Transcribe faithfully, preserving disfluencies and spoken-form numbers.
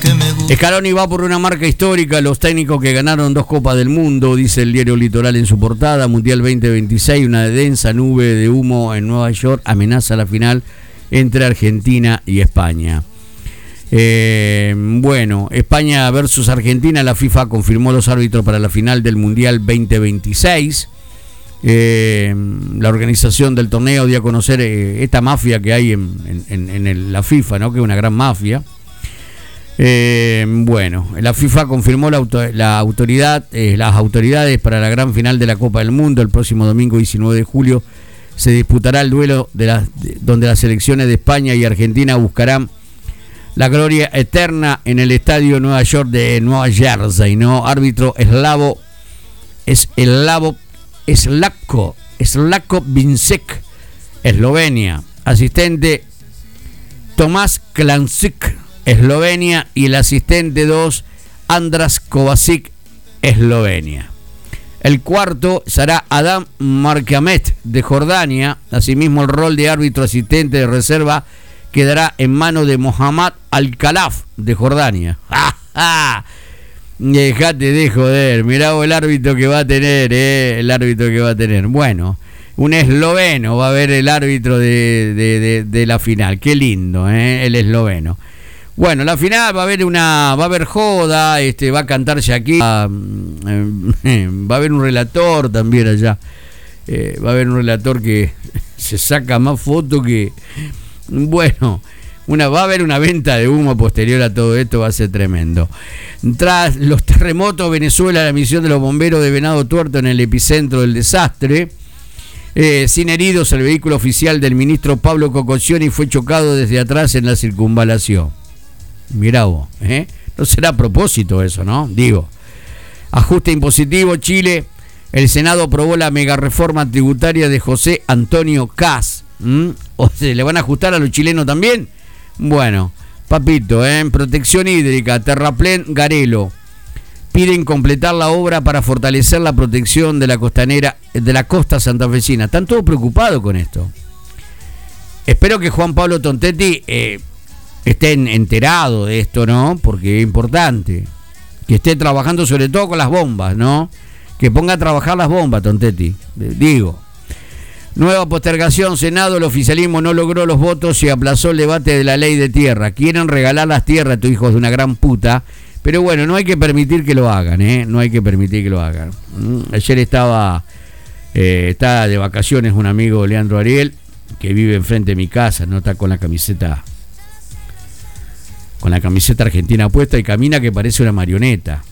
que me gusta. Scaloni va por una marca histórica, los técnicos que ganaron dos Copas del Mundo, dice el diario Litoral en su portada. Mundial veinte veintiséis, una densa nube de humo en Nueva York amenaza la final entre Argentina y España. Eh, bueno, España versus Argentina, la FIFA confirmó los árbitros para la final del Mundial veinte veintiséis. Eh, la organización del torneo dio a conocer eh, esta mafia que hay en, en, en el, la FIFA, ¿no? Que es una gran mafia. Eh, bueno, la FIFA confirmó la, auto, la autoridad, eh, las autoridades para la gran final de la Copa del Mundo. El próximo domingo diecinueve de julio se disputará el duelo de las, de, donde las selecciones de España y Argentina buscarán la gloria eterna en el estadio Nueva York de Nueva Jersey, ¿no? Árbitro eslavo es el Lavo Slavko, Slavko Vincek, Eslovenia. Asistente Tomás Klancic, Eslovenia. Y el asistente dos, Andras Kovacic, Eslovenia. El cuarto será Adam Markamet, de Jordania. Asimismo, el rol de árbitro asistente de reserva quedará en manos de Mohammad Al-Khalaf, de Jordania. ¡Ja, ja! Dejate de joder, mirá vos el árbitro que va a tener, eh, el árbitro que va a tener. Bueno, un esloveno va a ver el árbitro de, de, de, de la final. Qué lindo, eh, el esloveno. Bueno, la final va a haber una, va a haber joda, este, va a cantar Shakira, eh, va a haber un relator también allá, eh, va a haber un relator que se saca más fotos que, bueno. Una, va a haber una venta de humo posterior a todo esto, va a ser tremendo. Tras los terremotos, Venezuela, la misión de los bomberos de Venado Tuerto en el epicentro del desastre. Eh, sin heridos, el vehículo oficial del ministro Pablo Cococioni fue chocado desde atrás en la circunvalación. Mirá vos, ¿eh? No será a propósito eso, ¿no? Digo, ajuste impositivo, Chile. El Senado aprobó la mega reforma tributaria de José Antonio Kast. ¿Mm? ¿O se le van a ajustar a los chilenos también? Bueno, papito, ¿eh? Protección hídrica, Terraplén Garelo. Piden completar la obra para fortalecer la protección de la costanera, de la costa santafesina. Están todos preocupados con esto. Espero que Juan Pablo Tontetti eh, esté enterado de esto, ¿no? Porque es importante. Que esté trabajando sobre todo con las bombas, ¿no? Que ponga a trabajar las bombas, Tontetti. Digo. Nueva postergación, Senado, el oficialismo no logró los votos y aplazó el debate de la ley de tierra. Quieren regalar las tierras a tus hijos de una gran puta, pero bueno, no hay que permitir que lo hagan, ¿eh? No hay que permitir que lo hagan. Ayer estaba, eh, está de vacaciones un amigo, Leandro Ariel, que vive enfrente de mi casa, no está con la camiseta, con la camiseta argentina puesta y camina que parece una marioneta.